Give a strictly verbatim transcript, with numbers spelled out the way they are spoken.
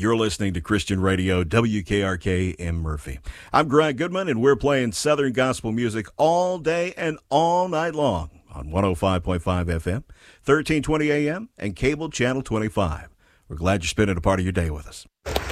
You're listening to Christian Radio, W K R K in Murphy. I'm Greg Goodman, and we're playing Southern gospel music all day and all night long on one oh five point five F M, thirteen twenty A M, and cable channel twenty-five. We're glad you're spending a part of your day with us.